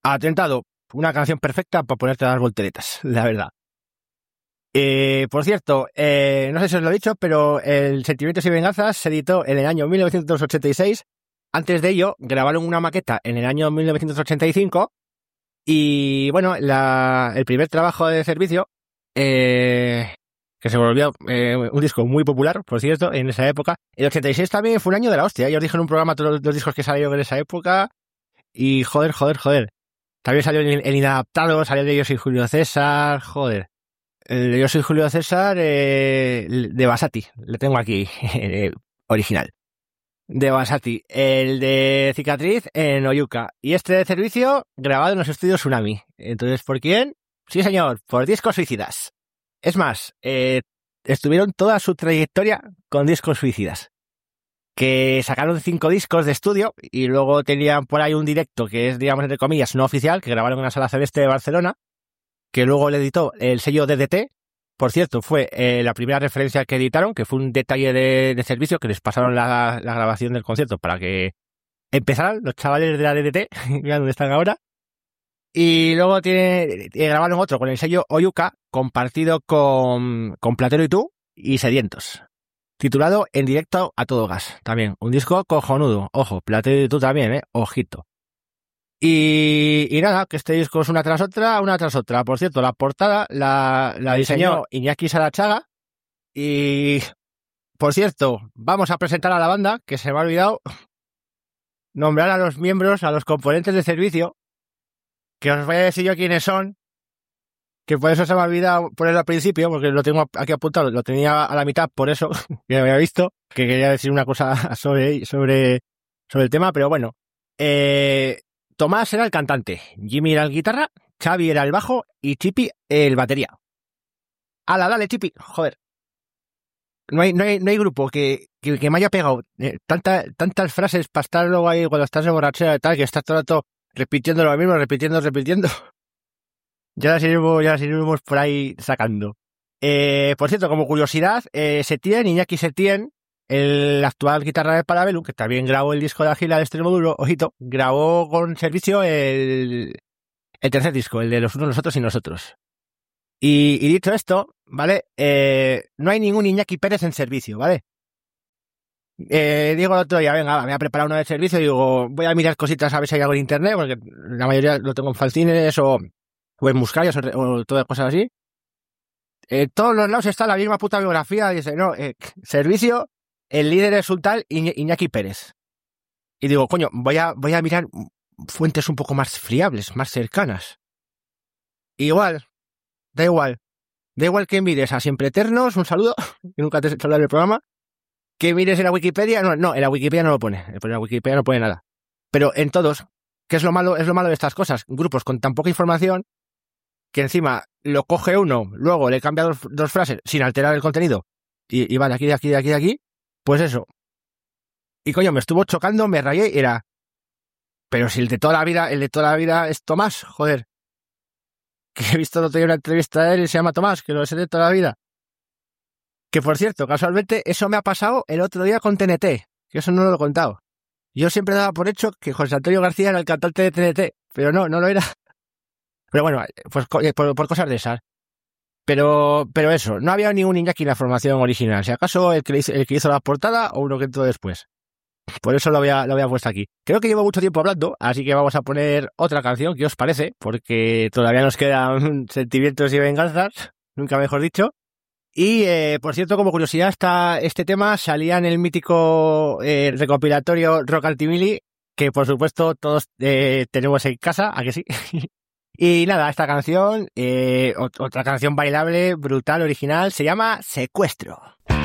Atentado, una canción perfecta para ponerte a dar volteretas, la verdad. Por cierto, no sé si os lo he dicho, pero el Sentimientos y Venganzas se editó en el año 1986. Antes de ello, grabaron una maqueta en el año 1985. Y bueno, el primer trabajo de servicio, que se volvió un disco muy popular, por cierto, en esa época. El 86 también fue un año de la hostia. Yo os dije en un programa todos los discos que salieron en esa época. Y joder. También salió el Inadaptado, salió el de Yo soy Julio César, joder. El de Yo soy Julio César, de Basati, le tengo aquí, original. De Basati. El de Cicatriz en Oyuka. Y este de Servicio, grabado en los estudios Tsunami. Entonces, ¿por quién? Sí, señor, por Discos Suicidas. Es más, estuvieron toda su trayectoria con Discos Suicidas. Que sacaron 5 discos de estudio y luego tenían por ahí un directo que es, digamos, entre comillas, no oficial, que grabaron en la Sala Celeste de Barcelona, que luego le editó el sello DDT. Por cierto, fue la primera referencia que editaron, que fue un detalle de servicio, que les pasaron la grabación del concierto para que empezaran los chavales de la DDT, mira dónde están ahora. Y luego grabaron otro con el sello Oyuka, compartido con Platero y tú y Sedientos. Titulado En directo a todo gas, también. Un disco cojonudo. Ojo, Platero y tú también, ojito. Y nada, que este disco es una tras otra. Por cierto, la portada la diseñó Iñaki Sarachaga. Y, por cierto, vamos a presentar a la banda, que se me ha olvidado nombrar a los miembros, a los componentes de servicio, que os voy a decir yo quiénes son, que por eso se me ha olvidado ponerlo al principio, porque lo tengo aquí apuntado, lo tenía a la mitad, por eso, que me había visto, que quería decir una cosa sobre el tema, pero bueno. Tomás era el cantante, Jimmy era el guitarra, Xavi era el bajo y Chipi el batería. ¡Hala, dale, Chipi! Joder. No hay grupo que me haya pegado tantas frases para estar luego ahí cuando estás de borrachera y tal, que estás todo el rato repitiendo lo mismo, repitiendo. Ya las iremos por ahí sacando. Por cierto, como curiosidad, Iñaki Setién, el actual guitarra de Parabellum, que también grabó el disco de Agila de Extremo Duro, ojito, grabó con servicio el tercer disco, el de Los Unos, Nosotros y Nosotros. Y dicho esto, ¿vale? No hay ningún Iñaki Pérez en servicio, ¿vale? Digo el otro día, venga, me voy a preparar uno de servicio y digo, voy a mirar cositas a ver si hay algo en internet, porque la mayoría lo tengo en fanzines o en Muscarios o todas cosas así. En todos los lados está la misma puta biografía, dice, no, servicio, el líder es un tal Iñaki Pérez. Y digo, coño, voy a mirar fuentes un poco más fiables, más cercanas. Da igual que mires a Siempre Eternos, un saludo, que nunca te he hecho hablar del programa, que mires en la Wikipedia, no, en la Wikipedia no lo pone, en la Wikipedia no pone nada. Pero en todos, que es lo malo de estas cosas, grupos con tan poca información, que encima lo coge uno, luego le cambia dos frases sin alterar el contenido, y va de aquí, pues eso. Y coño, me estuvo chocando, me rayé, y era, pero si el de toda la vida es Tomás, joder. Que he visto no tenía una entrevista de él y se llama Tomás, que lo sé de toda la vida. Que por cierto, casualmente, eso me ha pasado el otro día con TNT, que eso no lo he contado. Yo siempre daba por hecho que José Antonio García era el cantante de TNT, pero no lo era. Pero bueno, pues por cosas de esas. Pero eso, no había ningún Iñaki en la formación original. Si acaso el que hizo la portada o uno que entró después. Por eso lo había puesto aquí. Creo que llevo mucho tiempo hablando, así que vamos a poner otra canción, ¿qué os parece? Porque todavía nos quedan Sentimientos y Venganzas, nunca mejor dicho. Y, por cierto, como curiosidad, este tema salía en el mítico recopilatorio Rock Altimili, que por supuesto todos tenemos en casa, ¿a que sí? Y nada, esta canción, otra canción bailable, brutal, original, se llama Secuestro.